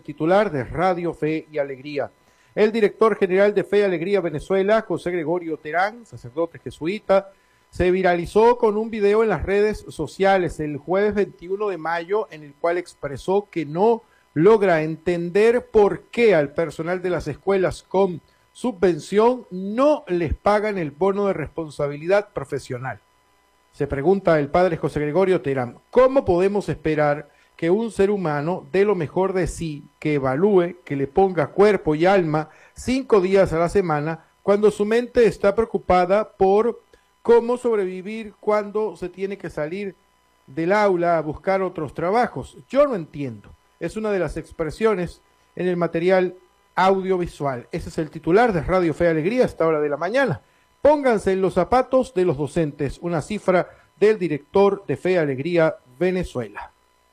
el titular de Radio Fe y Alegría. El director general de Fe y Alegría Venezuela, José Gregorio Terán, sacerdote jesuita, se viralizó con un video en las redes sociales el jueves 21 de mayo en el cual expresó que no logra entender por qué al personal de las escuelas con subvención no les pagan el bono de responsabilidad profesional. Se pregunta el padre José Gregorio Terán, ¿cómo podemos esperar que un ser humano dé lo mejor de sí, que evalúe, que le ponga cuerpo y alma 5 días a la semana, cuando su mente está preocupada por cómo sobrevivir cuando se tiene que salir del aula a buscar otros trabajos? Yo no entiendo. Es una de las expresiones en el material audiovisual. Ese es el titular de Radio Fe y Alegría a esta hora de la mañana. Pónganse en los zapatos de los docentes, una cifra del director de Fe y Alegría Venezuela.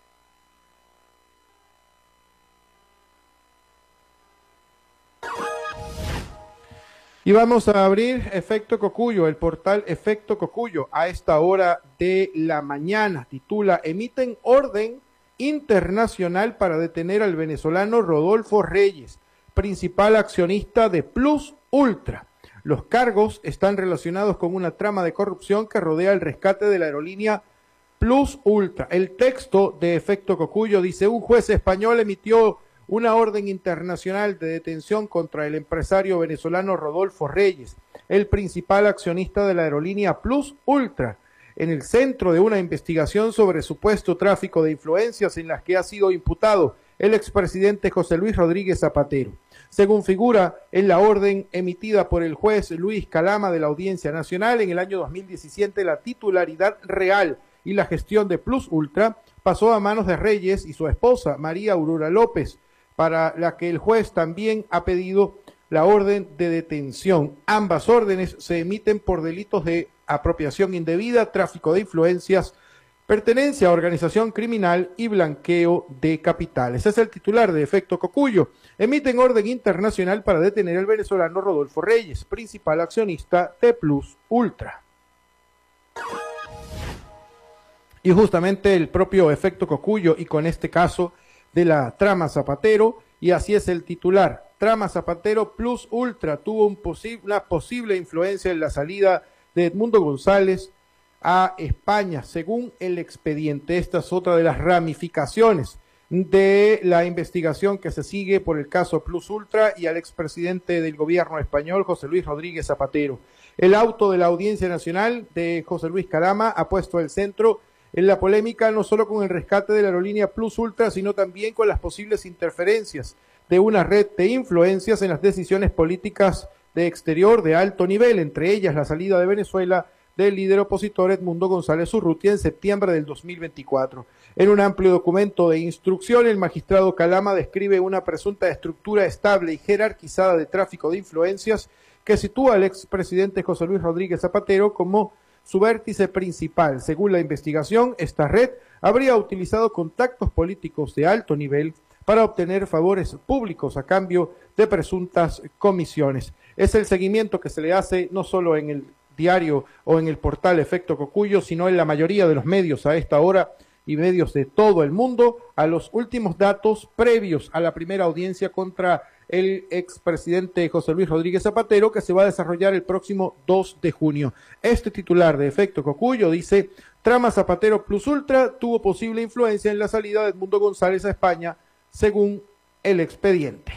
Y vamos a abrir Efecto Cocuyo, el portal Efecto Cocuyo, a esta hora de la mañana. Titula, emiten orden internacional para detener al venezolano Rodolfo Reyes, principal accionista de Plus Ultra. Los cargos están relacionados con una trama de corrupción que rodea el rescate de la aerolínea Plus Ultra. El texto de Efecto Cocuyo dice, un juez español emitió una orden internacional de detención contra el empresario venezolano Rodolfo Reyes, el principal accionista de la aerolínea Plus Ultra, en el centro de una investigación sobre supuesto tráfico de influencias en las que ha sido imputado el expresidente José Luis Rodríguez Zapatero. Según figura en la orden emitida por el juez Luis Calama de la Audiencia Nacional, en el año 2017 la titularidad real y la gestión de Plus Ultra pasó a manos de Reyes y su esposa María Aurora López, para la que el juez también ha pedido la orden de detención. Ambas órdenes se emiten por delitos de apropiación indebida, tráfico de influencias, pertenencia a organización criminal y blanqueo de capitales. Ese es el titular de Efecto Cocuyo. Emiten orden internacional para detener al venezolano Rodolfo Reyes, principal accionista de Plus Ultra. Y justamente el propio Efecto Cocuyo, y con este caso de la trama Zapatero, y así es el titular, trama Zapatero, Plus Ultra tuvo una posible influencia en la salida de Edmundo González a España, según el expediente. Esta es otra de las ramificaciones de la investigación que se sigue por el caso Plus Ultra y al expresidente del gobierno español, José Luis Rodríguez Zapatero. El auto de la Audiencia Nacional de José Luis Calama ha puesto el centro en la polémica no solo con el rescate de la aerolínea Plus Ultra, sino también con las posibles interferencias de una red de influencias en las decisiones políticas de exterior de alto nivel, entre ellas la salida de Venezuela del líder opositor Edmundo González Urrutia en septiembre del 2024. En un amplio documento de instrucción, el magistrado Calama describe una presunta estructura estable y jerarquizada de tráfico de influencias que sitúa al expresidente José Luis Rodríguez Zapatero como su vértice principal. Según la investigación, esta red habría utilizado contactos políticos de alto nivel para obtener favores públicos a cambio de presuntas comisiones. Es el seguimiento que se le hace no solo en el diario o en el portal Efecto Cocuyo, sino en la mayoría de los medios a esta hora y medios de todo el mundo, a los últimos datos previos a la primera audiencia contra el expresidente José Luis Rodríguez Zapatero, que se va a desarrollar el próximo 2 de junio. Este titular de Efecto Cocuyo dice, trama Zapatero Plus Ultra tuvo posible influencia en la salida de Edmundo González a España, según el expediente.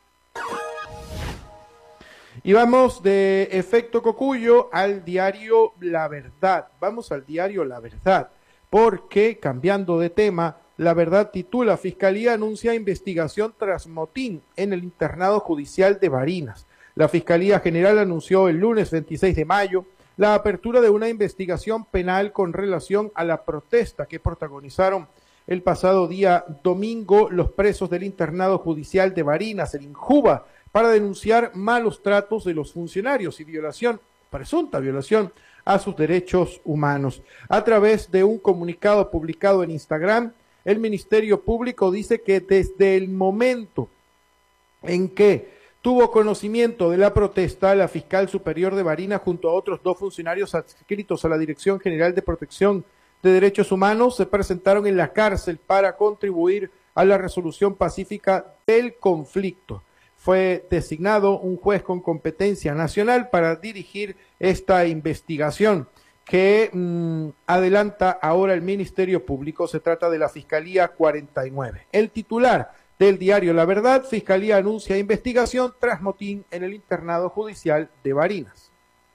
Y vamos de Efecto Cocuyo al diario La Verdad. Vamos al diario La Verdad, porque, cambiando de tema, La Verdad titula, Fiscalía anuncia investigación tras motín en el internado judicial de Barinas. La Fiscalía General anunció el lunes 26 de mayo la apertura de una investigación penal con relación a la protesta que protagonizaron el pasado día domingo los presos del internado judicial de Barinas, el Injuba, para denunciar malos tratos de los funcionarios y presunta violación a sus derechos humanos. A través de un comunicado publicado en Instagram, el Ministerio Público dice que desde el momento en que tuvo conocimiento de la protesta, la fiscal superior de Barinas, junto a otros 2 funcionarios adscritos a la Dirección General de Protección de Derechos Humanos, se presentaron en la cárcel para contribuir a la resolución pacífica del conflicto. Fue designado un juez con competencia nacional para dirigir esta investigación que adelanta ahora el Ministerio Público. Se trata de la Fiscalía 49. El titular del diario La Verdad: Fiscalía anuncia investigación tras motín en el internado judicial de Barinas.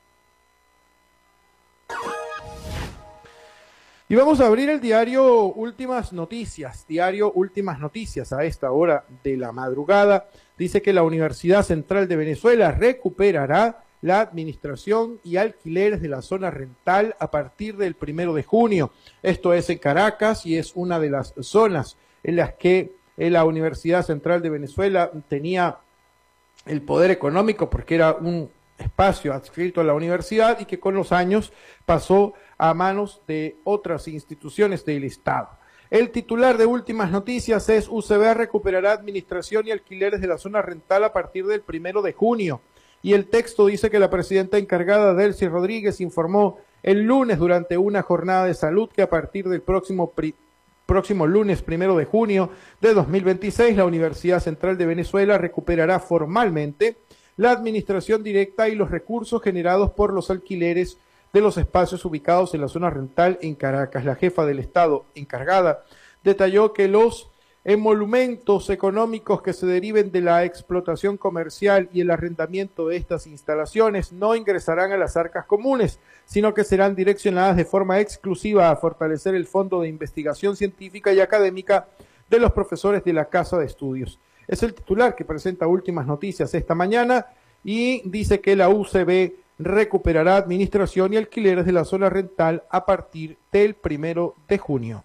Y vamos a abrir el diario Últimas Noticias. Diario Últimas Noticias a esta hora de la madrugada dice que la Universidad Central de Venezuela recuperará la administración y alquileres de la zona rental a partir del 1 de junio. Esto es en Caracas y es una de las zonas en las que la Universidad Central de Venezuela tenía el poder económico, porque era un espacio adscrito a la universidad y que con los años pasó a manos de otras instituciones del Estado. El titular de Últimas Noticias es: UCB recuperará administración y alquileres de la zona rental a partir del 1 de junio. Y el texto dice que la presidenta encargada, Delcy Rodríguez, informó el lunes durante una jornada de salud que a partir del próximo lunes 1 de junio de 2026, la Universidad Central de Venezuela recuperará formalmente la administración directa y los recursos generados por los alquileres de los espacios ubicados en la zona rental en Caracas. La jefa del Estado encargada detalló que los emolumentos económicos que se deriven de la explotación comercial y el arrendamiento de estas instalaciones no ingresarán a las arcas comunes, sino que serán direccionadas de forma exclusiva a fortalecer el fondo de investigación científica y académica de los profesores de la Casa de Estudios. Es el titular que presenta Últimas Noticias esta mañana y dice que la UCB recuperará administración y alquileres de la zona rental a partir del 1 de junio.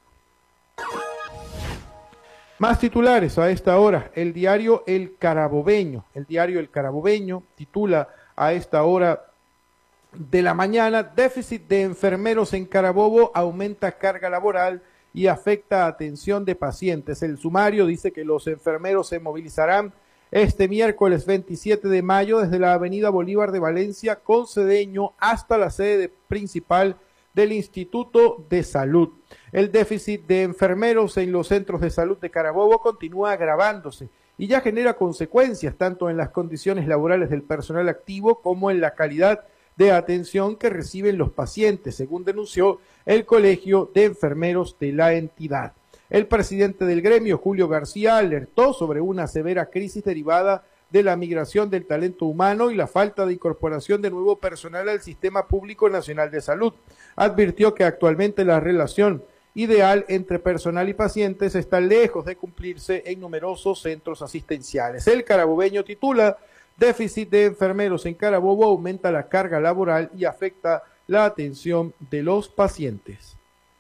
Más titulares a esta hora. El diario El Carabobeño. El diario El Carabobeño titula a esta hora de la mañana: déficit de enfermeros en Carabobo aumenta carga laboral y afecta atención de pacientes. El sumario dice que los enfermeros se movilizarán este miércoles 27 de mayo desde la avenida Bolívar de Valencia con Cedeño hasta la sede principal del Instituto de Salud. El déficit de enfermeros en los centros de salud de Carabobo continúa agravándose y ya genera consecuencias tanto en las condiciones laborales del personal activo como en la calidad de atención que reciben los pacientes, según denunció el Colegio de Enfermeros de la entidad. El presidente del gremio, Julio García, alertó sobre una severa crisis derivada de la migración del talento humano y la falta de incorporación de nuevo personal al Sistema Público Nacional de Salud. Advirtió que actualmente la relación ideal entre personal y pacientes está lejos de cumplirse en numerosos centros asistenciales. El carabobeño titula: déficit de enfermeros en Carabobo aumenta la carga laboral y afecta la atención de los pacientes.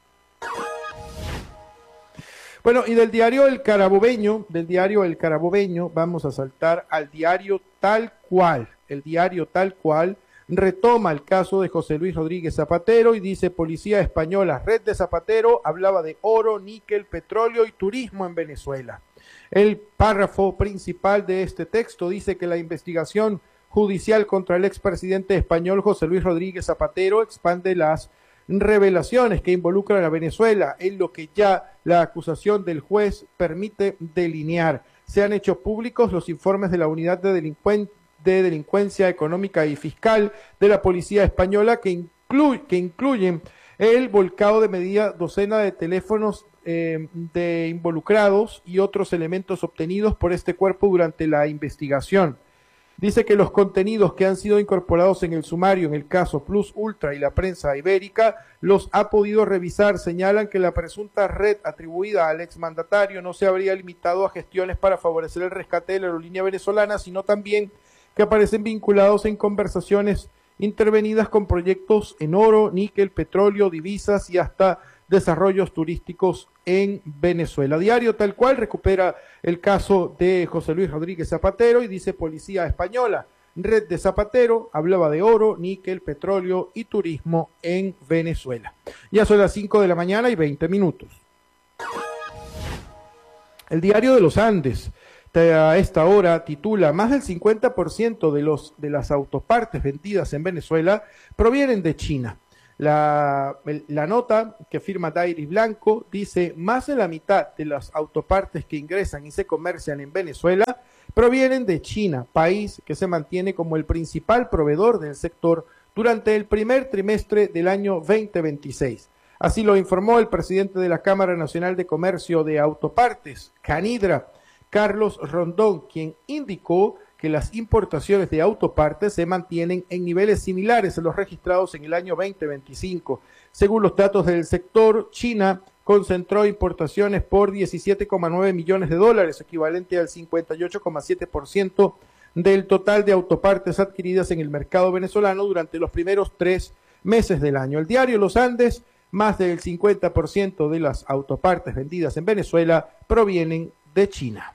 Bueno, y del diario El Carabobeño, vamos a saltar al diario Tal Cual. El diario Tal Cual retoma el caso de José Luis Rodríguez Zapatero y dice: policía española, red de Zapatero hablaba de oro, níquel, petróleo y turismo en Venezuela. El párrafo principal de este texto dice que la investigación judicial contra el expresidente español José Luis Rodríguez Zapatero expande las revelaciones que involucran a Venezuela en lo que ya la acusación del juez permite delinear. Se han hecho públicos los informes de la Unidad de Delincuencia Económica y Fiscal de la Policía Española que incluyen el volcado de media docena de teléfonos de involucrados y otros elementos obtenidos por este cuerpo durante la investigación. Dice que los contenidos que han sido incorporados en el sumario en el caso Plus Ultra y la prensa ibérica los ha podido revisar. Señalan que la presunta red atribuida al exmandatario no se habría limitado a gestiones para favorecer el rescate de la aerolínea venezolana, sino también que aparecen vinculados en conversaciones intervenidas con proyectos en oro, níquel, petróleo, divisas y hasta desarrollos turísticos en Venezuela. Diario Tal Cual recupera el caso de José Luis Rodríguez Zapatero y dice: policía española, red de Zapatero hablaba de oro, níquel, petróleo y turismo en Venezuela. Ya son las 5 de la mañana y 20 minutos. El diario de los Andes a esta hora titula: más del 50% de las autopartes vendidas en Venezuela provienen de China. La nota que firma Dairis Blanco dice: más de la mitad de las autopartes que ingresan y se comercian en Venezuela provienen de China, país que se mantiene como el principal proveedor del sector durante el primer trimestre del año 2026. Así lo informó el presidente de la Cámara Nacional de Comercio de Autopartes, Canidra, Carlos Rondón, quien indicó que las importaciones de autopartes se mantienen en niveles similares a los registrados en el año 2025. Según los datos del sector, China concentró importaciones por 17,9 millones de dólares, equivalente al 58,7% del total de autopartes adquiridas en el mercado venezolano durante los primeros 3 meses del año. El diario Los Andes: más del 50% de las autopartes vendidas en Venezuela provienen de China.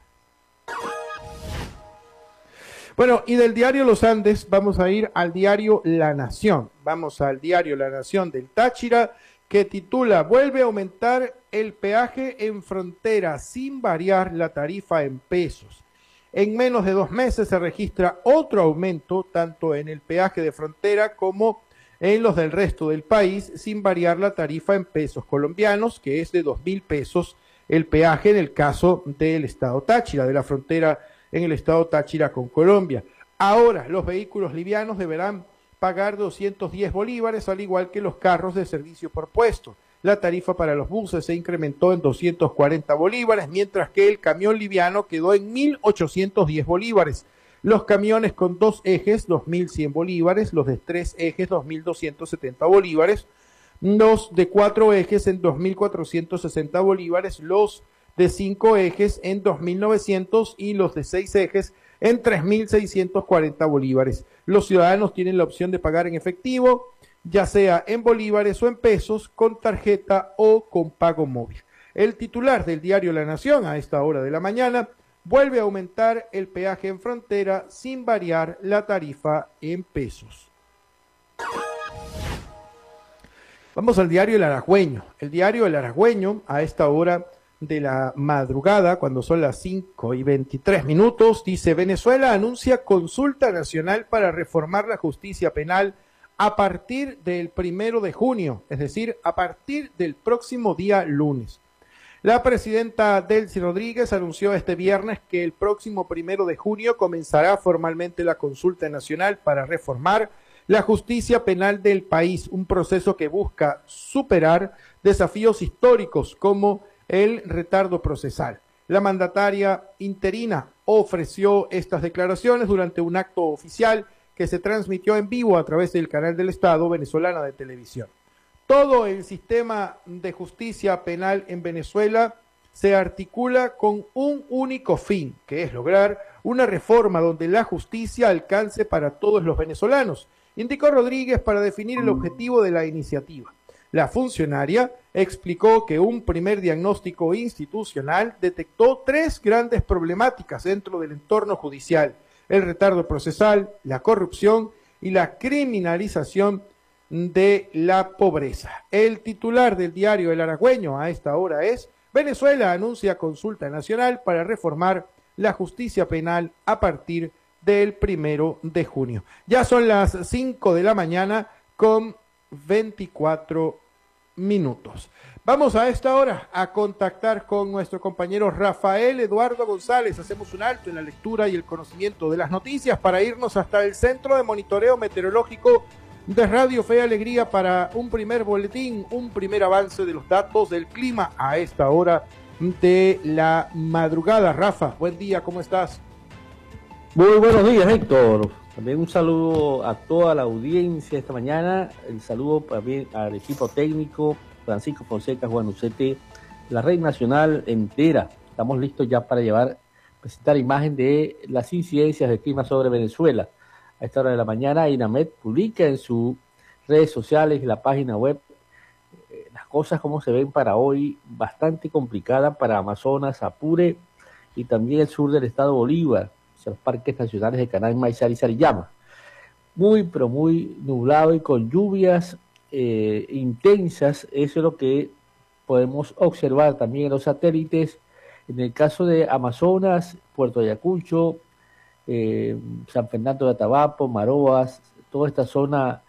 Bueno, y del diario Los Andes vamos a ir al diario La Nación. Vamos al diario La Nación del Táchira, que titula: vuelve a aumentar el peaje en frontera sin variar la tarifa en pesos. En menos de 2 meses se registra otro aumento, tanto en el peaje de frontera como en los del resto del país, sin variar la tarifa en pesos colombianos, que es de 2.000 pesos el peaje en el caso del estado Táchira, de la frontera en el estado Táchira con Colombia. Ahora los vehículos livianos deberán pagar 210 bolívares, al igual que los carros de servicio por puesto. La tarifa para los buses se incrementó en 240 bolívares, mientras que el camión liviano quedó en 1.810 bolívares. Los camiones con 2 ejes, 2.100 bolívares, los de 3 ejes, 2.270 bolívares, los de 4 ejes en 2.460 bolívares, los de 5 ejes en 2.900 y los de 6 ejes en 3.640 bolívares. Los ciudadanos tienen la opción de pagar en efectivo, ya sea en bolívares o en pesos, con tarjeta o con pago móvil. El titular del diario La Nación a esta hora de la mañana: vuelve a aumentar el peaje en frontera sin variar la tarifa en pesos. Vamos al diario El Aragüeño. El diario El Aragüeño a esta hora de la madrugada, cuando son las 5:23, dice: Venezuela anuncia consulta nacional para reformar la justicia penal a partir del 1 de junio, es decir, a partir del próximo día lunes. La presidenta Delcy Rodríguez anunció este viernes que el próximo 1 de junio comenzará formalmente la consulta nacional para reformar la justicia penal del país, un proceso que busca superar desafíos históricos como el retardo procesal. La mandataria interina ofreció estas declaraciones durante un acto oficial que se transmitió en vivo a través del canal del Estado venezolana de televisión. Todo el sistema de justicia penal en Venezuela se articula con un único fin, que es lograr una reforma donde la justicia alcance para todos los venezolanos, indicó Rodríguez para definir el objetivo de la iniciativa. La funcionaria explicó que un primer diagnóstico institucional detectó 3 grandes problemáticas dentro del entorno judicial: el retardo procesal, la corrupción y la criminalización de la pobreza. El titular del diario El Aragüeño a esta hora es: Venezuela anuncia consulta nacional para reformar la justicia penal a partir del 1 de junio. Ya son las 5 de la mañana con 24 minutos. Vamos a esta hora a contactar con nuestro compañero Rafael Eduardo González. Hacemos un alto en la lectura y el conocimiento de las noticias para irnos hasta el Centro de Monitoreo Meteorológico de Radio Fe y Alegría para un primer boletín, un primer avance de los datos del clima a esta hora de la madrugada. Rafa, buen día, ¿cómo estás? Muy buenos días, Héctor. También un saludo a toda la audiencia esta mañana. El saludo también al equipo técnico, Francisco Fonseca, Juan Ucete, la red nacional entera. Estamos listos ya para presentar imagen de las incidencias del clima sobre Venezuela. A esta hora de la mañana, INAMET publica en sus redes sociales y la página web las cosas como se ven para hoy, bastante complicada para Amazonas, Apure y también el sur del estado Bolívar, los parques nacionales de Canal Maizal y Sariyama. Muy, pero muy nublado y con lluvias intensas. Eso es lo que podemos observar también en los satélites. En el caso de Amazonas, Puerto Ayacucho, San Fernando de Atabapo, Maroas, toda esta zona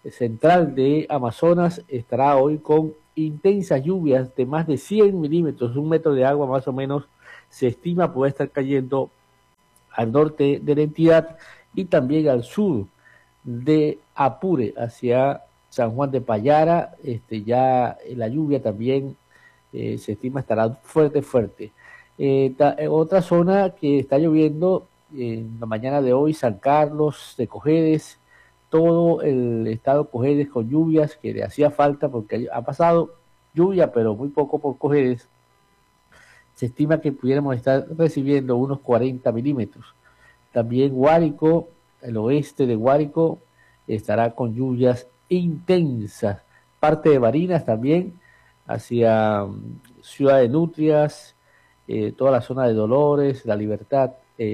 central de Amazonas estará hoy con intensas lluvias de más de 100 milímetros, 1 metro de agua más o menos se estima puede estar cayendo al norte de la entidad y también al sur de Apure, hacia San Juan de Payara. Ya la lluvia también se estima estará fuerte. Otra zona que está lloviendo en la mañana de hoy, San Carlos de Cojedes, todo el estado de Cojedes con lluvias que le hacía falta porque ha pasado lluvia, pero muy poco por Cojedes. Se estima que pudiéramos estar recibiendo unos 40 milímetros. También Guárico, el oeste de Guárico, estará con lluvias intensas. Parte de Barinas también, hacia Ciudad de Nutrias, toda la zona de Dolores, La Libertad,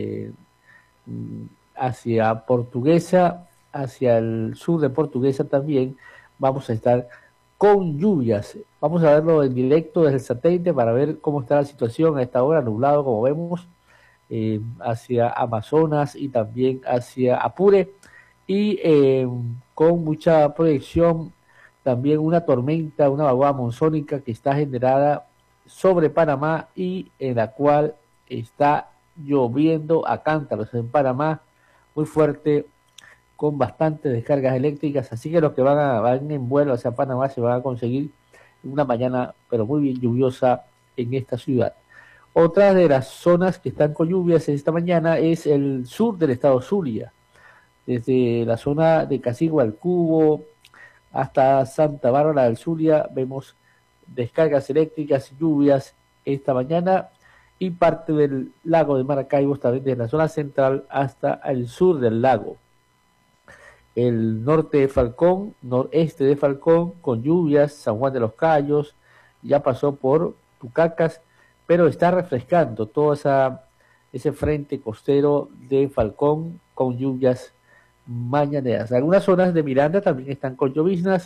hacia Portuguesa, hacia el sur de Portuguesa también vamos a estar con lluvias. Vamos a verlo en directo desde el satélite para ver cómo está la situación a esta hora, nublado como vemos, hacia Amazonas y también hacia Apure, y con mucha proyección también una tormenta, una vaguada monzónica que está generada sobre Panamá y en la cual está lloviendo a cántaros en Panamá, muy fuerte, con bastantes descargas eléctricas, así que los que van en vuelo hacia Panamá se van a conseguir una mañana, pero muy bien lluviosa en esta ciudad. Otra de las zonas que están con lluvias esta mañana es el sur del estado Zulia, desde la zona de Casigua al Cubo hasta Santa Bárbara del Zulia, vemos descargas eléctricas y lluvias esta mañana, y parte del lago de Maracaibo también desde la zona central hasta el sur del lago. El norte de Falcón, noreste de Falcón, con lluvias, San Juan de los Cayos, ya pasó por Tucacas, pero está refrescando todo ese frente costero de Falcón con lluvias mañaneras. Algunas zonas de Miranda también están con lloviznas,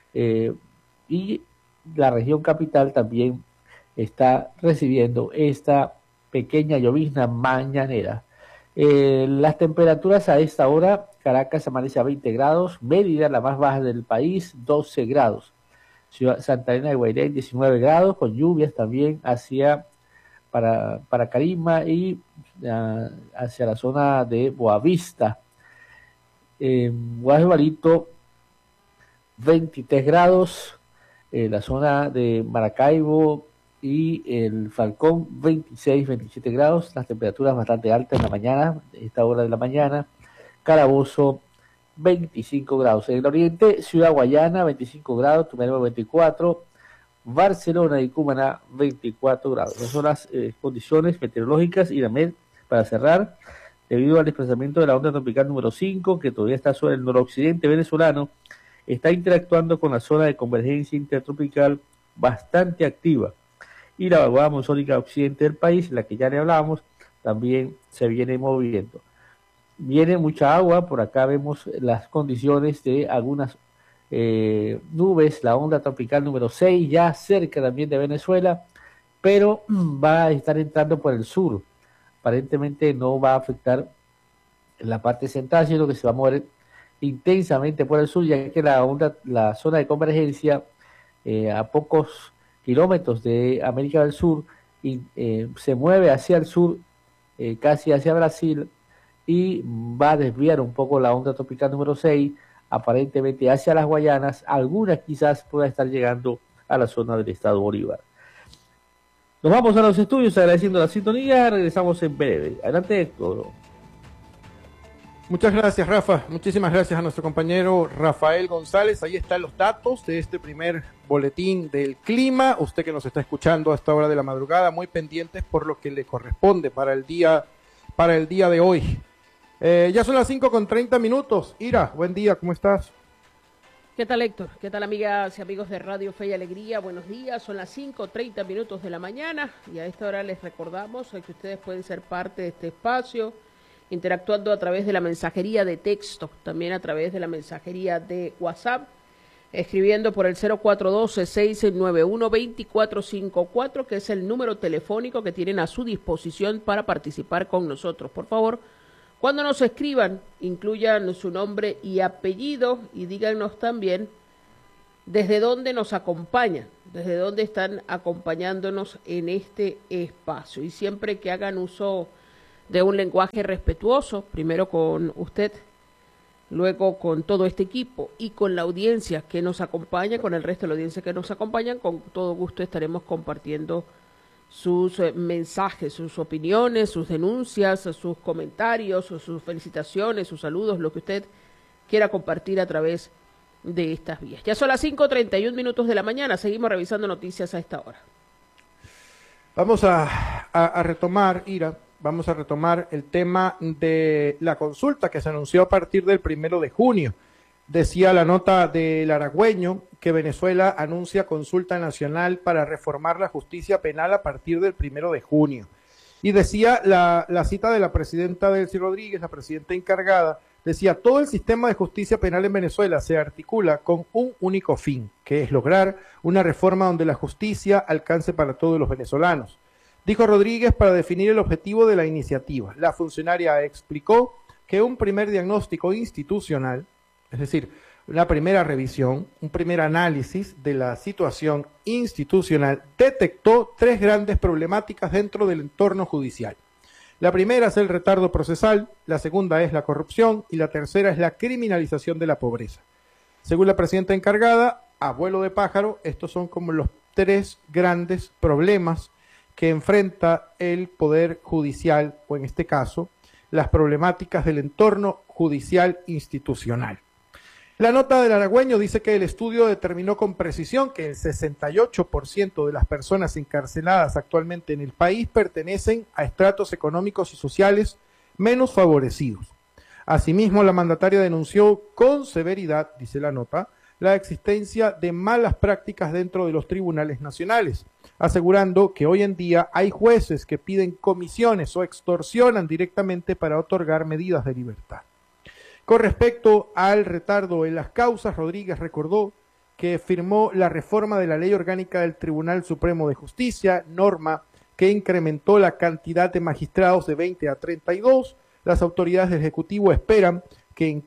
y la región capital también está recibiendo esta pequeña llovizna mañanera. Las temperaturas a esta hora: Caracas amanece a 20 grados, Mérida, la más baja del país, 12 grados, Santa Elena de Guairén 19 grados, con lluvias también para Carima y hacia la zona de Boavista. Guajevalito 23 grados, la zona de Maracaibo y el Falcón 26, 27 grados, las temperaturas bastante altas en la mañana, esta hora de la mañana. Carabozo 25 grados, en el oriente Ciudad Guayana 25 grados, Tumeremo 24, Barcelona y Cumaná 24 grados. Esas son las condiciones meteorológicas. Y también, para cerrar, debido al desplazamiento de la onda tropical número 5, que todavía está sobre el noroccidente venezolano, está interactuando con la zona de convergencia intertropical bastante activa, y la vaguada monzónica occidente del país, la que ya le hablamos, también se viene moviendo. Viene mucha agua, por acá vemos las condiciones de algunas nubes, la onda tropical número 6, ya cerca también de Venezuela, pero va a estar entrando por el sur. Aparentemente no va a afectar la parte central, sino que se va a mover intensamente por el sur, ya que la zona de convergencia a pocos kilómetros de América del Sur y se mueve hacia el sur, casi hacia Brasil, y va a desviar un poco la onda tropical número 6, aparentemente hacia las Guayanas. Algunas quizás pueda estar llegando a la zona del estado Bolívar. Nos vamos a los estudios agradeciendo la sintonía. Regresamos en breve. Adelante, Héctor. Muchas gracias, Rafa. Muchísimas gracias a nuestro compañero Rafael González. Ahí están los datos de este primer boletín del clima. Usted que nos está escuchando a esta hora de la madrugada, muy pendientes por lo que le corresponde para el día de hoy. Ya son las 5:30. Ira, buen día, ¿cómo estás? ¿Qué tal, Héctor? ¿Qué tal, amigas y amigos de Radio Fe y Alegría? Buenos días, son las 5:30 de la mañana y a esta hora les recordamos que ustedes pueden ser parte de este espacio, interactuando a través de la mensajería de texto, también a través de la mensajería de WhatsApp, escribiendo por el 0412-691-2454, que es el número telefónico que tienen a su disposición para participar con nosotros. Por favor, Cuando nos escriban, incluyan su nombre y apellido y díganos también desde dónde nos acompañan, desde dónde están acompañándonos en este espacio. Y siempre que hagan uso de un lenguaje respetuoso, primero con usted, luego con todo este equipo y con la audiencia que nos acompaña, con el resto de la audiencia que nos acompañan, con todo gusto estaremos compartiendo sus mensajes, sus opiniones, sus denuncias, sus comentarios, sus felicitaciones, sus saludos, lo que usted quiera compartir a través de estas vías. Ya son las 5:31 de la mañana, seguimos revisando noticias a esta hora. Vamos a retomar, Ira, vamos a retomar el tema de la consulta que se anunció a partir del 1 de junio. Decía la nota del Aragüeño que Venezuela anuncia consulta nacional para reformar la justicia penal a partir del 1 de junio. Y decía la cita de la presidenta Delcy Rodríguez, la presidenta encargada, decía, todo el sistema de justicia penal en Venezuela se articula con un único fin, que es lograr una reforma donde la justicia alcance para todos los venezolanos. Dijo Rodríguez para definir el objetivo de la iniciativa. La funcionaria explicó que un primer diagnóstico institucional, es decir, una primera revisión, un primer análisis de la situación institucional, detectó 3 grandes problemáticas dentro del entorno judicial. La primera es el retardo procesal, la segunda es la corrupción y la tercera es la criminalización de la pobreza. Según la presidenta encargada, a vuelo de pájaro, estos son como los 3 grandes problemas que enfrenta el Poder Judicial, o en este caso, las problemáticas del entorno judicial institucional. La nota del Aragüeño dice que el estudio determinó con precisión que el 68% de las personas encarceladas actualmente en el país pertenecen a estratos económicos y sociales menos favorecidos. Asimismo, la mandataria denunció con severidad, dice la nota, la existencia de malas prácticas dentro de los tribunales nacionales, asegurando que hoy en día hay jueces que piden comisiones o extorsionan directamente para otorgar medidas de libertad. Con respecto al retardo en las causas, Rodríguez recordó que firmó la reforma de la Ley Orgánica del Tribunal Supremo de Justicia, norma que incrementó la cantidad de magistrados de 20 a 32. Las autoridades del Ejecutivo esperan que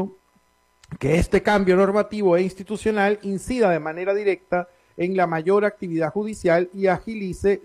este cambio normativo e institucional incida de manera directa en la mayor actividad judicial y agilice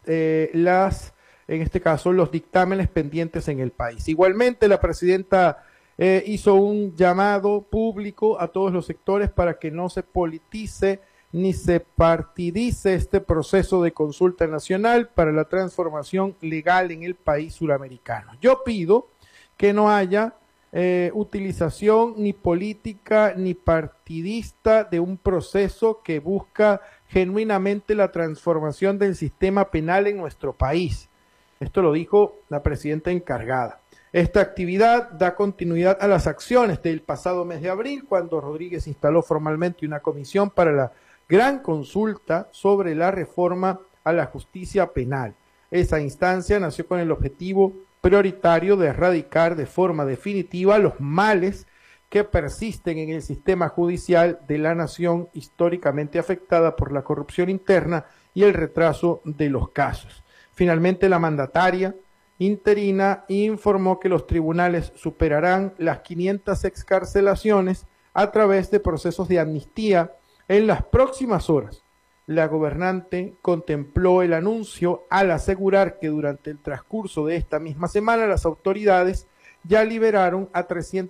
en este caso, los dictámenes pendientes en el país. Igualmente, la presidenta hizo un llamado público a todos los sectores para que no se politice ni se partidice este proceso de consulta nacional para la transformación legal en el país suramericano. Yo pido que no haya utilización ni política ni partidista de un proceso que busca genuinamente la transformación del sistema penal en nuestro país. Esto lo dijo la presidenta encargada. Esta actividad da continuidad a las acciones del pasado mes de abril, cuando Rodríguez instaló formalmente una comisión para la gran consulta sobre la reforma a la justicia penal. Esa instancia nació con el objetivo prioritario de erradicar de forma definitiva los males que persisten en el sistema judicial de la nación históricamente afectada por la corrupción interna y el retraso de los casos. Finalmente, la mandataria interina informó que los tribunales superarán las 500 excarcelaciones a través de procesos de amnistía en las próximas horas. La gobernante contempló el anuncio al asegurar que durante el transcurso de esta misma semana las autoridades ya liberaron a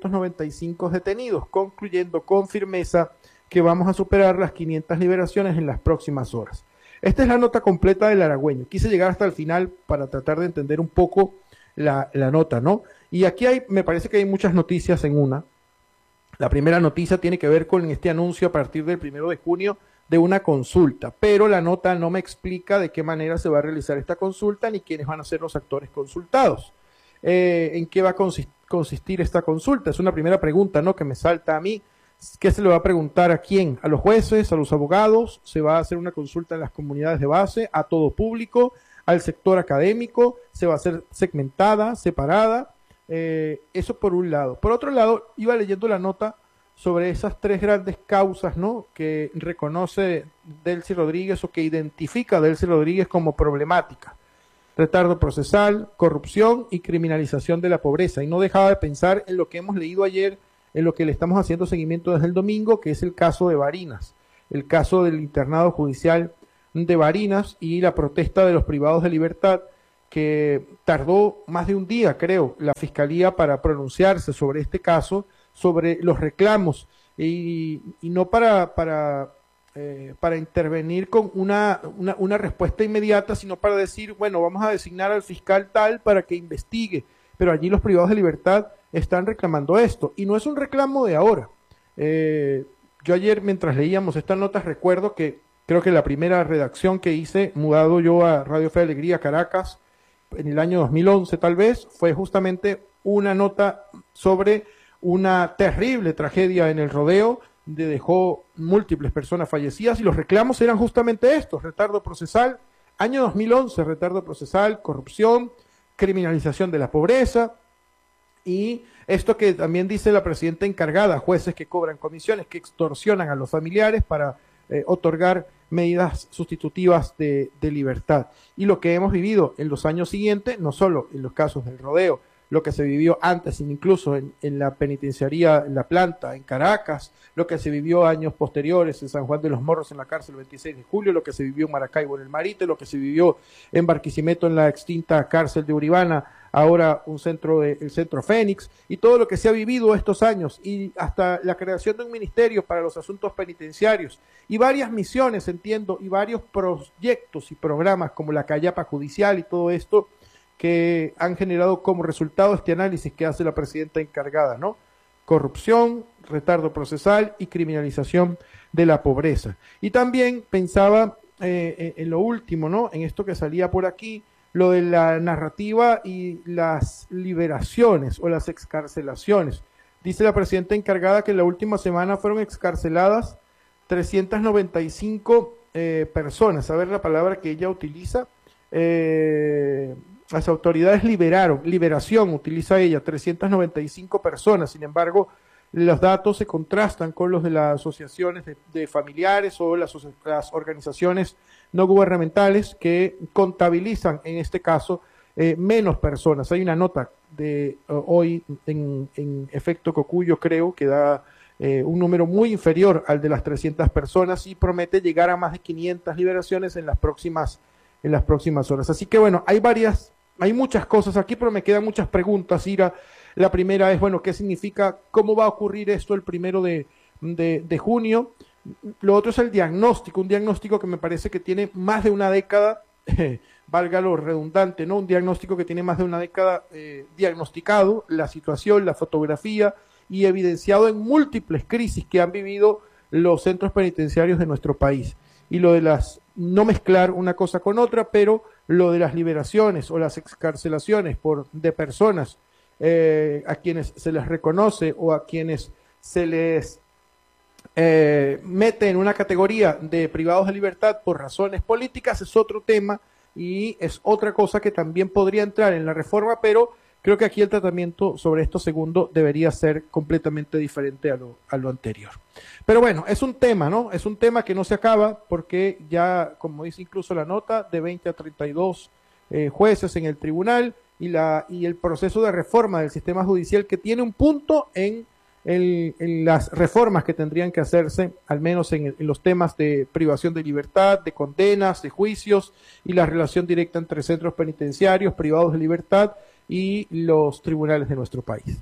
395 detenidos, concluyendo con firmeza que vamos a superar las 500 liberaciones en las próximas horas. Esta es la nota completa del Aragüeño. Quise llegar hasta el final para tratar de entender un poco la nota, ¿no? Y aquí me parece que hay muchas noticias en una. La primera noticia tiene que ver con este anuncio a partir del 1 de junio de una consulta, pero la nota no me explica de qué manera se va a realizar esta consulta ni quiénes van a ser los actores consultados. ¿En qué va a consistir esta consulta? Es una primera pregunta, ¿no?, que me salta a mí. ¿Qué se le va a preguntar a quién? ¿A los jueces? ¿A los abogados? ¿Se va a hacer una consulta en las comunidades de base? ¿A todo público? ¿Al sector académico? ¿Se va a hacer segmentada, separada? Eso por un lado. Por otro lado, iba leyendo la nota sobre esas 3 grandes causas, ¿no?, que reconoce Delcy Rodríguez o que identifica Delcy Rodríguez como problemática. retardo procesal, corrupción y criminalización de la pobreza. Y no dejaba de pensar en lo que hemos leído ayer, en lo que le estamos haciendo seguimiento desde el domingo, que es el caso de Barinas, el caso del internado judicial de Barinas y la protesta de los privados de libertad, que tardó más de un día, creo, la Fiscalía para pronunciarse sobre este caso, sobre los reclamos, y no para intervenir con una respuesta inmediata, sino para decir, bueno, vamos a designar al fiscal tal para que investigue, pero allí los privados de libertad están reclamando esto, y no es un reclamo de ahora. Yo ayer, mientras leíamos estas notas, recuerdo que creo que la primera redacción que hice, mudado yo a Radio Fe y Alegría, Caracas, en el año 2011 tal vez, fue justamente una nota sobre una terrible tragedia en el rodeo, donde dejó múltiples personas fallecidas, y los reclamos eran justamente estos: retardo procesal, año 2011, retardo procesal, corrupción, criminalización de la pobreza, y esto que también dice la presidenta encargada, jueces que cobran comisiones, que extorsionan a los familiares para otorgar medidas sustitutivas de libertad. Y lo que hemos vivido en los años siguientes, no solo en los casos del rodeo, lo que se vivió antes, incluso en la penitenciaría, en la planta, en Caracas, lo que se vivió años posteriores en San Juan de los Morros, en la cárcel 26 de julio, lo que se vivió en Maracaibo, en el Marite, lo que se vivió en Barquisimeto, en la extinta cárcel de Uribana, ahora el Centro Fénix, y todo lo que se ha vivido estos años, y hasta la creación de un ministerio para los asuntos penitenciarios, y varias misiones, entiendo, y varios proyectos y programas como la Callapa Judicial y todo esto, que han generado como resultado este análisis que hace la presidenta encargada, ¿no? Corrupción, retardo procesal y criminalización de la pobreza. Y también pensaba en lo último, ¿no? En esto que salía por aquí, lo de la narrativa y las liberaciones o las excarcelaciones. Dice la presidenta encargada que en la última semana fueron excarceladas 395 personas. A ver la palabra que ella utiliza. Las autoridades liberación utiliza ella, 395 personas. Sin embargo, los datos se contrastan con los de las asociaciones de familiares o las organizaciones no gubernamentales que contabilizan, en este caso, menos personas. Hay una nota de hoy en Efecto Cocuyo, creo, que da un número muy inferior al de las 300 personas y promete llegar a más de 500 liberaciones en las próximas horas. Así que bueno, hay muchas cosas aquí, pero me quedan muchas preguntas, Ira. La primera es, bueno, ¿qué significa? ¿Cómo va a ocurrir esto el 1 de junio? Lo otro es el diagnóstico, un diagnóstico que me parece que tiene más de una década, valga lo redundante, ¿no? Un diagnóstico que tiene más de una década diagnosticado la situación, la fotografía, y evidenciado en múltiples crisis que han vivido los centros penitenciarios de nuestro país. Y lo de no mezclar una cosa con otra, pero lo de las liberaciones o las excarcelaciones de personas a quienes se les reconoce o a quienes se les mete en una categoría de privados de libertad por razones políticas es otro tema y es otra cosa que también podría entrar en la reforma, pero creo que aquí el tratamiento sobre esto segundo debería ser completamente diferente a lo anterior. Pero bueno, es un tema, ¿no? Es un tema que no se acaba porque ya, como dice incluso la nota, de 20 a 32 jueces en el tribunal y el proceso de reforma del sistema judicial que tiene un punto en las reformas que tendrían que hacerse, al menos en los temas de privación de libertad, de condenas, de juicios y la relación directa entre centros penitenciarios, privados de libertad y los tribunales de nuestro país.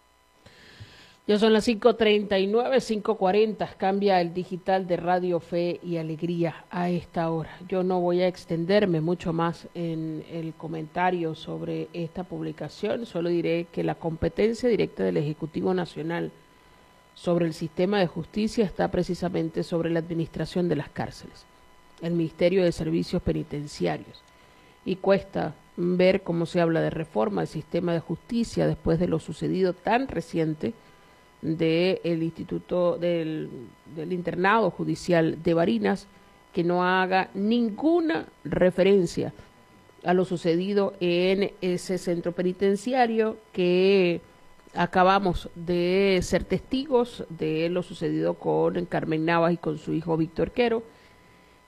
Ya son las 5:39, 5:40, cambia el digital de Radio Fe y Alegría a esta hora. Yo no voy a extenderme mucho más en el comentario sobre esta publicación, solo diré que la competencia directa del Ejecutivo Nacional sobre el sistema de justicia está precisamente sobre la administración de las cárceles, el Ministerio de Servicios Penitenciarios, y cuesta ver cómo se habla de reforma del sistema de justicia después de lo sucedido tan reciente del Instituto del Internado Judicial de Barinas, que no haga ninguna referencia a lo sucedido en ese centro penitenciario, que acabamos de ser testigos de lo sucedido con Carmen Navas y con su hijo Víctor Quero,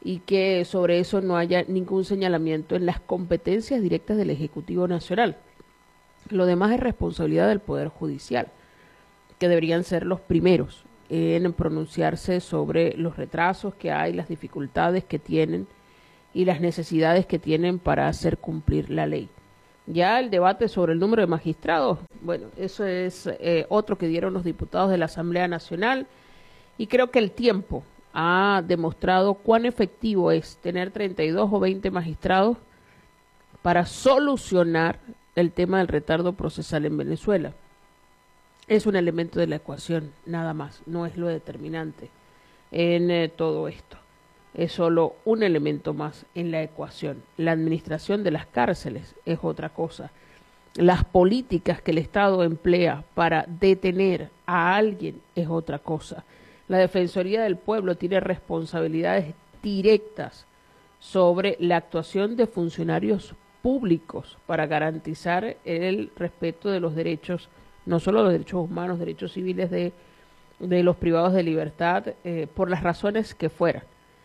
y que sobre eso no haya ningún señalamiento en las competencias directas del Ejecutivo Nacional. Lo demás es responsabilidad del Poder Judicial, que deberían ser los primeros en pronunciarse sobre los retrasos que hay, las dificultades que tienen y las necesidades que tienen para hacer cumplir la ley. Ya el debate sobre el número de magistrados, bueno, eso es otro que dieron los diputados de la Asamblea Nacional, y creo que el tiempo ha demostrado cuán efectivo es tener 32 o 20 magistrados para solucionar el tema del retardo procesal en Venezuela. Es un elemento de la ecuación, nada más, no es lo determinante en todo esto. Es solo un elemento más en la ecuación. La administración de las cárceles es otra cosa. Las políticas que el Estado emplea para detener a alguien es otra cosa. La Defensoría del Pueblo tiene responsabilidades directas sobre la actuación de funcionarios públicos para garantizar el respeto de los derechos, no solo los derechos humanos, derechos civiles de los privados de libertad, por las razones que fueran.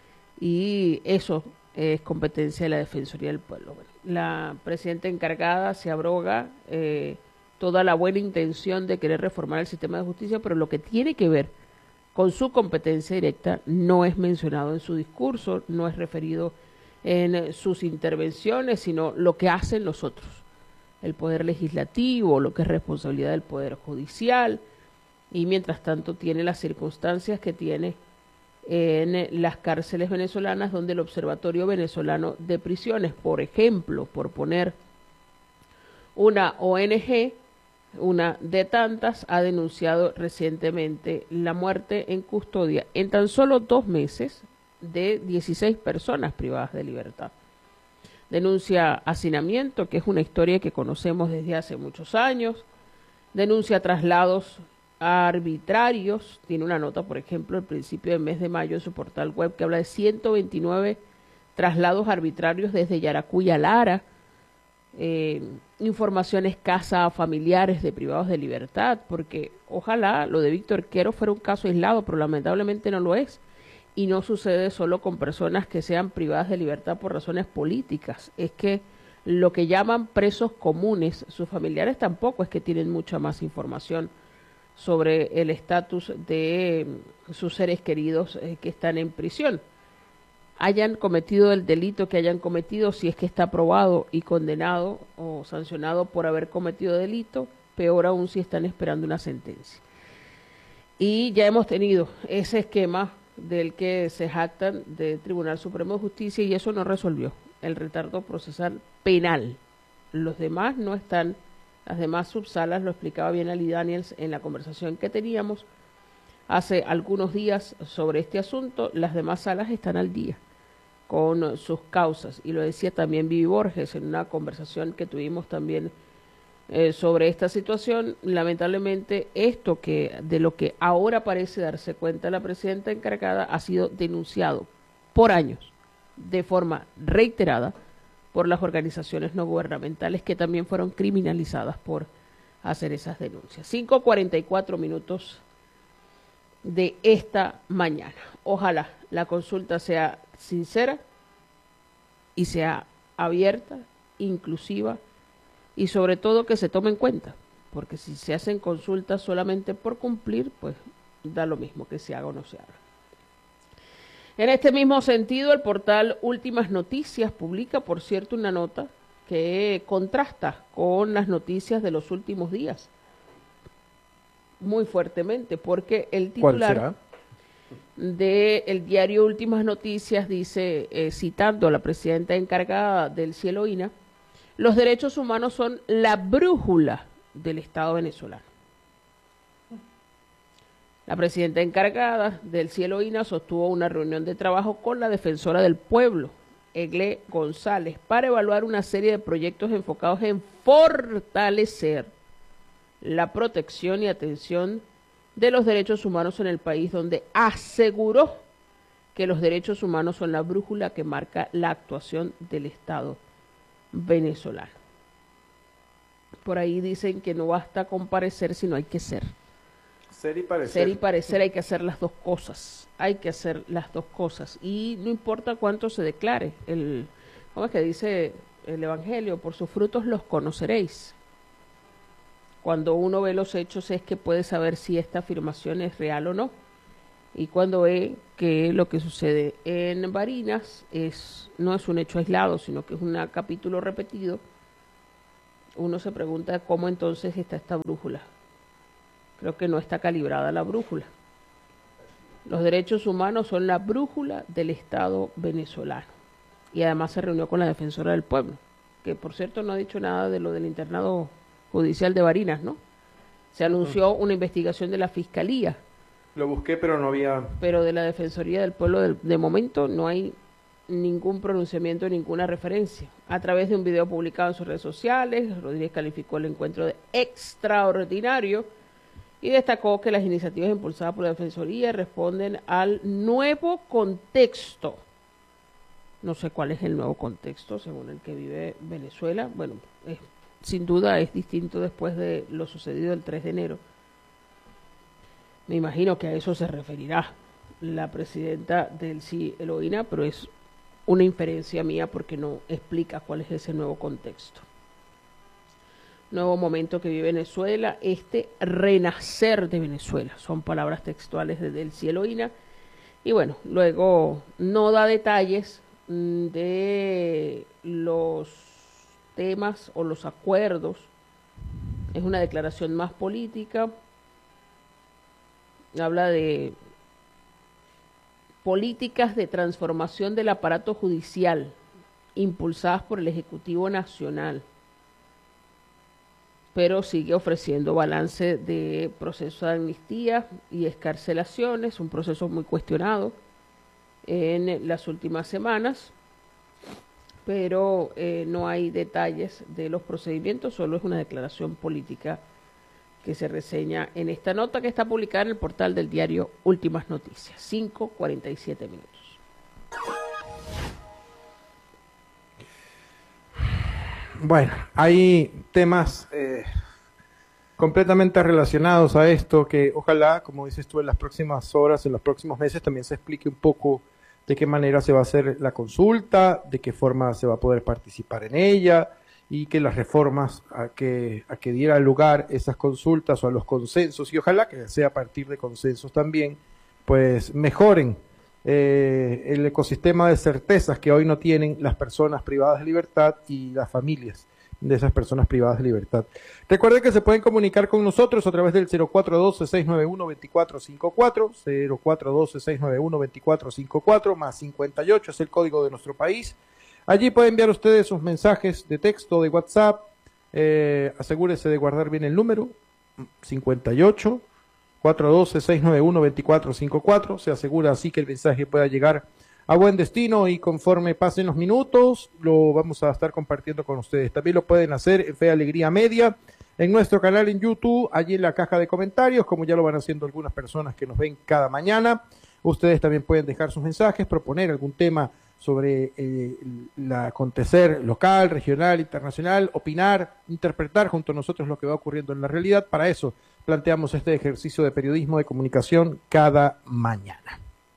Y eso es competencia de la Defensoría del Pueblo. Bueno, la presidenta encargada se abroga toda la buena intención de querer reformar el sistema de justicia, pero lo que tiene que ver con su competencia directa no es mencionado en su discurso, no es referido en sus intervenciones, sino lo que hacen los otros, el Poder Legislativo, lo que es responsabilidad del Poder Judicial, y mientras tanto tiene las circunstancias que tiene en las cárceles venezolanas, donde el Observatorio Venezolano de Prisiones, por ejemplo, por poner una ONG, una de tantas, ha denunciado recientemente la muerte en custodia en tan solo 2 meses de 16 personas privadas de libertad. Denuncia hacinamiento, que es una historia que conocemos desde hace muchos años. Denuncia traslados arbitrarios. Tiene una nota, por ejemplo, al principio del mes de mayo en su portal web que habla de 129 traslados arbitrarios desde Yaracuy a Lara. Información escasa a familiares de privados de libertad, porque ojalá lo de Víctor Quero fuera un caso aislado, pero lamentablemente no lo es. Y no sucede solo con personas que sean privadas de libertad por razones políticas. Es que lo que llaman presos comunes, sus familiares tampoco es que tienen mucha más información sobre el estatus de sus seres queridos que están en prisión. Hayan cometido el delito que hayan cometido, si es que está probado y condenado o sancionado por haber cometido delito, peor aún si están esperando una sentencia. Y ya hemos tenido ese esquema del que se jactan del Tribunal Supremo de Justicia, y eso no resolvió el retardo procesal penal. Los demás no están, las demás subsalas, lo explicaba bien Ali Daniels en la conversación que teníamos hace algunos días sobre este asunto, las demás salas están al día con sus causas, y lo decía también Vivi Borges en una conversación que tuvimos también sobre esta situación. Lamentablemente esto que de lo que ahora parece darse cuenta la presidenta encargada ha sido denunciado por años de forma reiterada por las organizaciones no gubernamentales, que también fueron criminalizadas por hacer esas denuncias. 5:44 minutos de esta mañana. Ojalá la consulta sea sincera y sea abierta, inclusiva, y sobre todo que se tome en cuenta, porque si se hacen consultas solamente por cumplir, pues da lo mismo que se haga o no se haga. En este mismo sentido, el portal Últimas Noticias publica, por cierto, una nota que contrasta con las noticias de los últimos días muy fuertemente, porque el titular del diario Últimas Noticias dice, citando a la presidenta encargada del Cielo INA, los derechos humanos son la brújula del Estado venezolano. La presidenta encargada del Cielo INA sostuvo una reunión de trabajo con la defensora del pueblo, Egle González, para evaluar una serie de proyectos enfocados en fortalecer la protección y atención de los derechos humanos en el país, donde aseguró que los derechos humanos son la brújula que marca la actuación del Estado venezolano. Por ahí dicen que no basta comparecer, sino hay que ser. Ser y parecer. Ser y parecer, hay que hacer las dos cosas. Hay que hacer las dos cosas. Y no importa cuánto se declare. ¿Cómo es que dice el Evangelio? Por sus frutos los conoceréis. Cuando uno ve los hechos es que puede saber si esta afirmación es real o no. Y cuando ve que lo que sucede en Barinas no es un hecho aislado, sino que es un capítulo repetido, uno se pregunta cómo entonces está esta brújula. Creo que no está calibrada la brújula. Los derechos humanos son la brújula del Estado venezolano. Y además se reunió con la defensora del pueblo, que por cierto no ha dicho nada de lo del internado judicial de Barinas, ¿no? Se anunció una investigación de la Fiscalía. Lo busqué, pero no había... Pero de la Defensoría del Pueblo, de momento, no hay ningún pronunciamiento, ninguna referencia. A través de un video publicado en sus redes sociales, Rodríguez calificó el encuentro de extraordinario y destacó que las iniciativas impulsadas por la Defensoría responden al nuevo contexto. No sé cuál es el nuevo contexto según el que vive Venezuela. Bueno, sin duda es distinto después de lo sucedido el 3 de enero. Me imagino que a eso se referirá la presidenta del CIE, Eloína, pero es una inferencia mía porque no explica cuál es ese nuevo contexto. Nuevo momento que vive Venezuela, este renacer de Venezuela, son palabras textuales del CIE, Eloína. Y bueno, luego no da detalles de los temas o los acuerdos, es una declaración más política. Habla de políticas de transformación del aparato judicial impulsadas por el Ejecutivo Nacional, pero sigue ofreciendo balance de proceso de amnistía y excarcelaciones, un proceso muy cuestionado en las últimas semanas, pero no hay detalles de los procedimientos, solo es una declaración política que se reseña en esta nota que está publicada en el portal del diario Últimas Noticias, 5:47 minutos. Bueno, hay temas completamente relacionados a esto que ojalá, como dices tú, en las próximas horas, en los próximos meses también se explique un poco de qué manera se va a hacer la consulta, de qué forma se va a poder participar en ella, y que las reformas a que diera lugar esas consultas o a los consensos, y ojalá que sea a partir de consensos también, pues mejoren el ecosistema de certezas que hoy no tienen las personas privadas de libertad y las familias de esas personas privadas de libertad. Recuerden que se pueden comunicar con nosotros a través del 0412-691-2454, 0412-691-2454, más 58 es el código de nuestro país. Allí pueden enviar ustedes sus mensajes de texto, de WhatsApp, asegúrese de guardar bien el número, 58 412-691-2454, se asegura así que el mensaje pueda llegar a buen destino y conforme pasen los minutos lo vamos a estar compartiendo con ustedes. También lo pueden hacer en Fe Alegría Media, en nuestro canal en YouTube, allí en la caja de comentarios, como ya lo van haciendo algunas personas que nos ven cada mañana. Ustedes también pueden dejar sus mensajes, proponer algún tema sobre el acontecer local, regional, internacional, opinar, interpretar junto a nosotros lo que va ocurriendo en la realidad. Para eso planteamos este ejercicio de periodismo de comunicación cada mañana.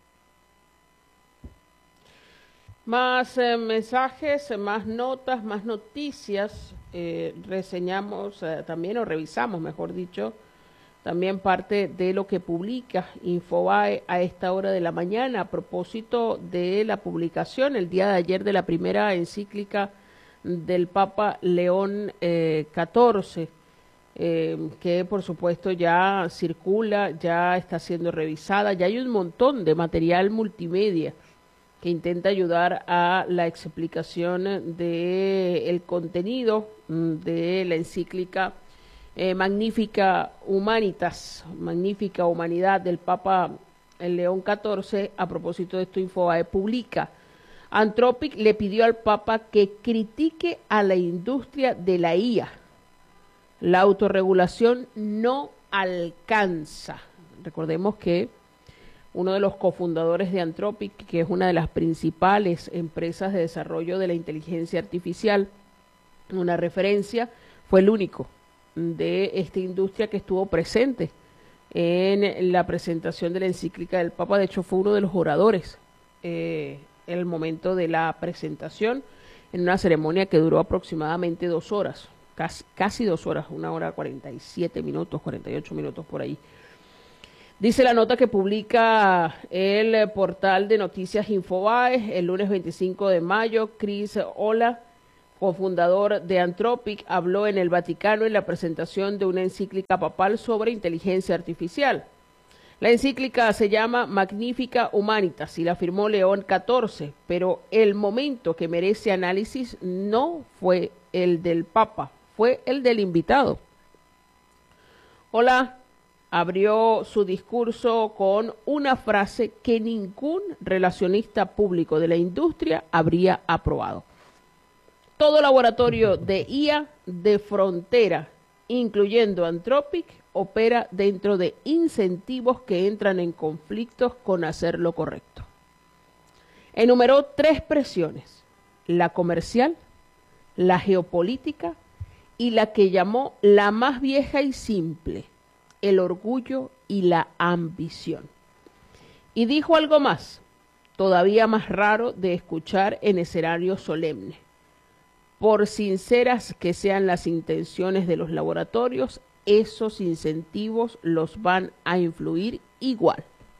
Más mensajes, más notas, más noticias. Reseñamos también, o revisamos, mejor dicho, también parte de lo que publica Infobae a esta hora de la mañana a propósito de la publicación el día de ayer de la primera encíclica del Papa León XIV, que por supuesto ya circula, ya está siendo revisada, ya hay un montón de material multimedia que intenta ayudar a la explicación del contenido de la encíclica Magnifica Humanitas, Magnífica Humanidad del Papa León XIV. A propósito de esto, Infobae publica: Anthropic le pidió al Papa que critique a la industria de la IA. La autorregulación no alcanza. Recordemos que uno de los cofundadores de Anthropic, que es una de las principales empresas de desarrollo de la inteligencia artificial, una referencia, fue el único de esta industria que estuvo presente en la presentación de la encíclica del Papa. De hecho, fue uno de los oradores en el momento de la presentación, en una ceremonia que duró aproximadamente 2 horas, casi 2 horas, 1 hora 47 minutos, 48 minutos por ahí. Dice la nota que publica el portal de noticias Infobae el lunes 25 de mayo, Chris Olah, cofundador de Anthropic, habló en el Vaticano en la presentación de una encíclica papal sobre inteligencia artificial. La encíclica se llama Magnificat Humanitas y la firmó León XIV, pero el momento que merece análisis no fue el del Papa, fue el del invitado. Olah abrió su discurso con una frase que ningún relacionista público de la industria habría aprobado. Todo laboratorio de IA de frontera, incluyendo Anthropic, opera dentro de incentivos que entran en conflictos con hacer lo correcto. Enumeró 3 presiones: la comercial, la geopolítica y la que llamó la más vieja y simple: el orgullo y la ambición. Y dijo algo más, todavía más raro de escuchar en escenario solemne: por sinceras que sean las intenciones de los laboratorios, esos incentivos los van a influir igual.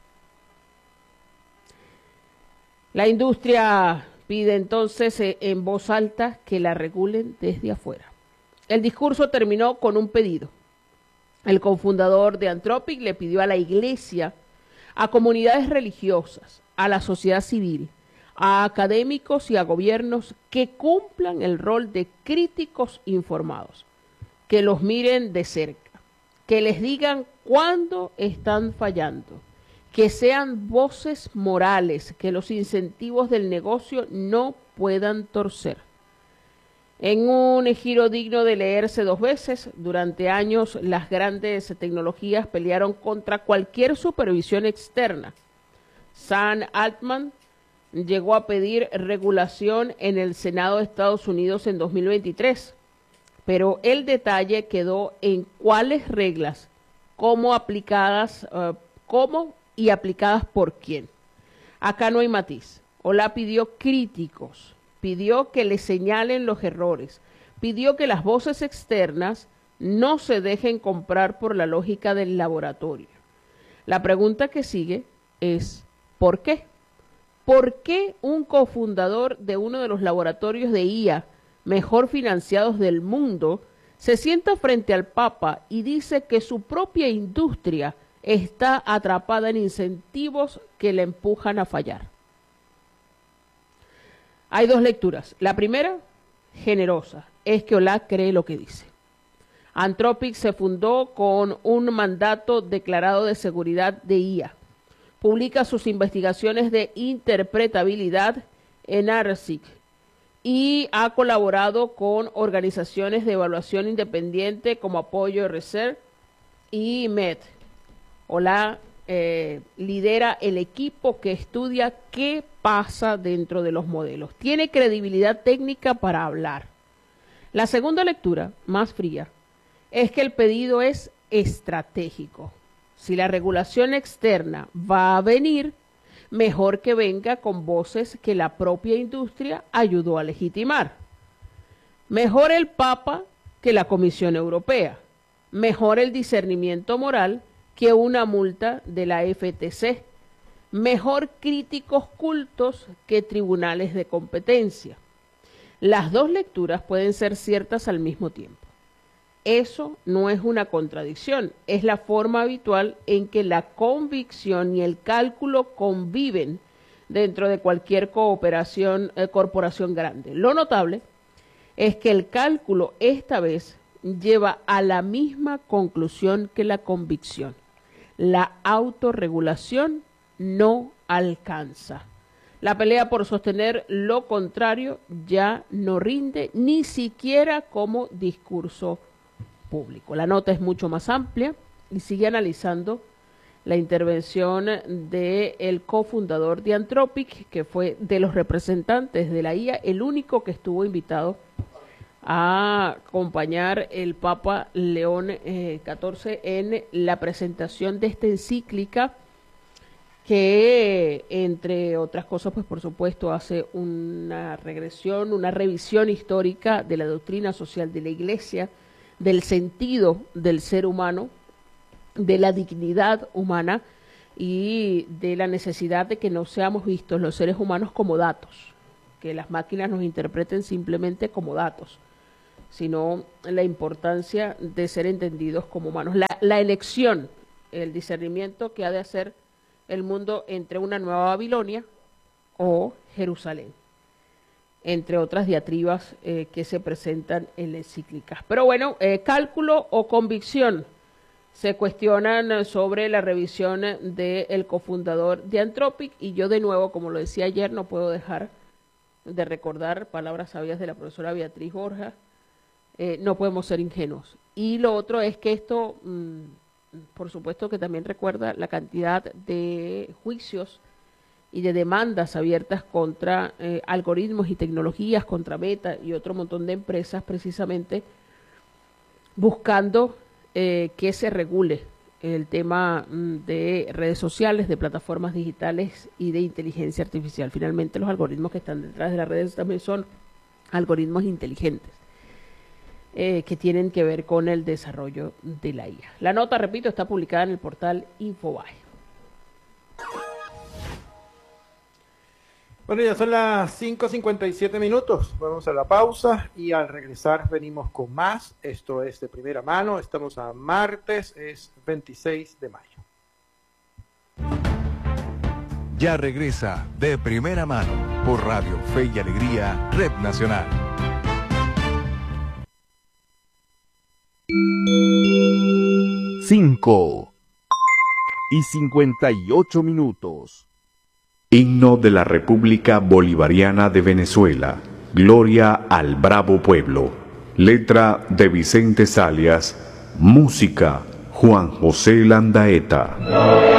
La industria pide entonces en voz alta que la regulen desde afuera. El discurso terminó con un pedido. El cofundador de Anthropic le pidió a la Iglesia, a comunidades religiosas, a la sociedad civil, a académicos y a gobiernos que cumplan el rol de críticos informados, que los miren de cerca, que les digan cuándo están fallando, que sean voces morales, que los incentivos del negocio no puedan torcer. En un giro digno de leerse 2 veces, durante años las grandes tecnologías pelearon contra cualquier supervisión externa. Sam Altman llegó a pedir regulación en el Senado de Estados Unidos en 2023, pero el detalle quedó en cuáles reglas, cómo y aplicadas por quién. Acá no hay matiz. Olah pidió críticos, pidió que le señalen los errores, pidió que las voces externas no se dejen comprar por la lógica del laboratorio. La pregunta que sigue es, ¿por qué? ¿Por qué un cofundador de uno de los laboratorios de IA mejor financiados del mundo se sienta frente al Papa y dice que su propia industria está atrapada en incentivos que le empujan a fallar? Hay 2 lecturas. La primera, generosa, es que Olah cree lo que dice. Anthropic se fundó con un mandato declarado de seguridad de IA. Publica sus investigaciones de interpretabilidad en ARSIC y ha colaborado con organizaciones de evaluación independiente como Apoyo Research y MED. Olah lidera el equipo que estudia qué pasa dentro de los modelos. Tiene credibilidad técnica para hablar. La segunda lectura, más fría, es que el pedido es estratégico. Si la regulación externa va a venir, mejor que venga con voces que la propia industria ayudó a legitimar. Mejor el Papa que la Comisión Europea. Mejor el discernimiento moral que una multa de la FTC. Mejor críticos cultos que tribunales de competencia. Las 2 lecturas pueden ser ciertas al mismo tiempo. Eso no es una contradicción, es la forma habitual en que la convicción y el cálculo conviven dentro de cualquier corporación grande. Lo notable es que el cálculo esta vez lleva a la misma conclusión que la convicción. La autorregulación no alcanza. La pelea por sostener lo contrario ya no rinde ni siquiera como discurso público. La nota es mucho más amplia y sigue analizando la intervención del cofundador de Anthropic, que fue de los representantes de la IA, el único que estuvo invitado a acompañar el Papa León XIV en la presentación de esta encíclica que, entre otras cosas, pues por supuesto hace una regresión, una revisión histórica de la doctrina social de la Iglesia, del sentido del ser humano, de la dignidad humana y de la necesidad de que no seamos vistos los seres humanos como datos, que las máquinas nos interpreten simplemente como datos, sino la importancia de ser entendidos como humanos. La elección, el discernimiento que ha de hacer el mundo entre una nueva Babilonia o Jerusalén, entre otras diatribas que se presentan en la encíclica. Pero bueno, cálculo o convicción se cuestionan sobre la revisión del cofundador de Anthropic, y yo de nuevo, como lo decía ayer, no puedo dejar de recordar palabras sabias de la profesora Beatriz Borja. No podemos ser ingenuos. Y lo otro es que esto, por supuesto que también recuerda la cantidad de juicios y de demandas abiertas contra algoritmos y tecnologías, contra Meta y otro montón de empresas, precisamente buscando que se regule el tema de redes sociales, de plataformas digitales y de inteligencia artificial. Finalmente, los algoritmos que están detrás de las redes también son algoritmos inteligentes que tienen que ver con el desarrollo de la IA. La nota, repito, está publicada en el portal Infobae. Bueno, ya son las 5:57 minutos. Vamos a la pausa y al regresar venimos con más. Esto es de primera mano. Estamos a martes, es 26 de mayo. Ya regresa de primera mano por Radio Fe y Alegría, Red Nacional. 5:58. Himno de la República Bolivariana de Venezuela. Gloria al bravo pueblo. Letra de Vicente Salias. Música Juan José Landaeta.